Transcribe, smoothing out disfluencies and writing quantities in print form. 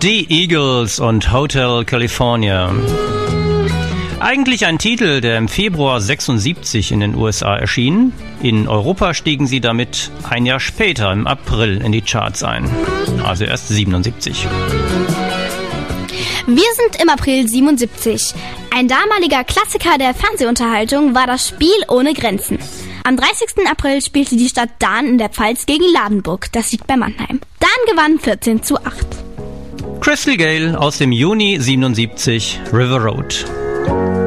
Die Eagles und Hotel California. Eigentlich ein Titel, der im Februar 76 in den USA erschien. In Europa stiegen sie damit ein Jahr später, im April, in die Charts ein. Also erst 77. Wir sind im April 77. Ein damaliger Klassiker der Fernsehunterhaltung war das Spiel ohne Grenzen. Am 30. April spielte die Stadt Dahn in der Pfalz gegen Ladenburg. Das liegt bei Mannheim. Dahn gewann 14:8. Crystal Gayle aus dem Juni 77, River Road.